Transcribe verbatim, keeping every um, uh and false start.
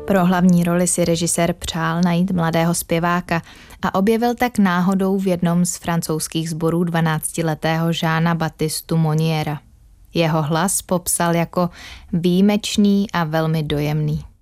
Pro hlavní roli si režisér přál najít mladého zpěváka a objevil tak náhodou v jednom z francouzských sborů dvanáctiletého Jeana Baptistu Monniera. Jeho hlas popsal jako výjimečný a velmi dojemný.